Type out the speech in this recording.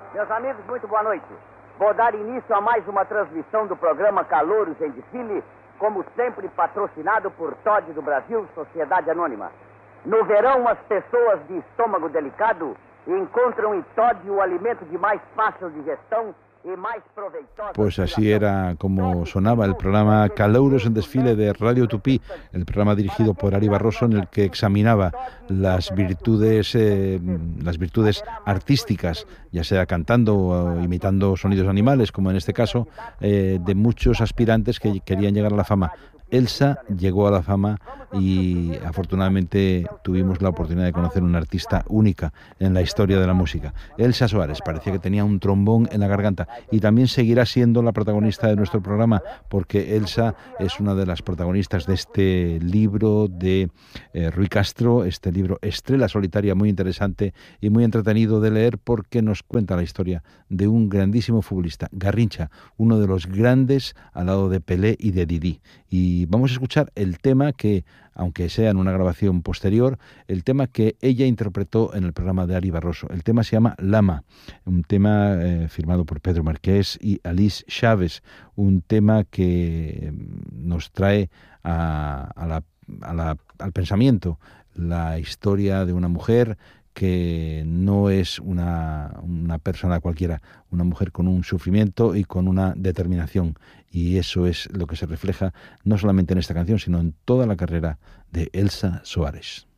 Meus amigos, muito boa noite. Vou dar início a mais uma transmissão do programa Calouros em Desfile, como sempre patrocinado por Todd do Brasil, Sociedade Anônima. No verão, as pessoas de estômago delicado encontram em Todd o alimento de mais fácil digestão y más provechoso. Pues así era como sonaba el programa Calouros en Desfile de Radio Tupí, el programa dirigido por Ari Barroso, en el que examinaba las virtudes artísticas, ya sea cantando o imitando sonidos animales, como en este caso, de muchos aspirantes que querían llegar a la fama. Elsa llegó a la fama y afortunadamente tuvimos la oportunidad de conocer una artista única en la historia de la música. Elsa Soares, parecía que tenía un trombón en la garganta y también seguirá siendo la protagonista de nuestro programa, porque Elsa es una de las protagonistas de este libro de Rui Castro, este libro Estrella Solitaria, muy interesante y muy entretenido de leer, porque nos cuenta la historia de un grandísimo futbolista, Garrincha, uno de los grandes al lado de Pelé y de Didi. Y vamos a escuchar el tema que, aunque sea en una grabación posterior, el tema que ella interpretó en el programa de Ari Barroso. El tema se llama Lama, un tema firmado por Pedro Marqués y Alice Chávez, un tema que nos trae al pensamiento la historia de una mujer que no es una persona cualquiera, una mujer con un sufrimiento y con una determinación. Y eso es lo que se refleja no solamente en esta canción, sino en toda la carrera de Elsa Soares.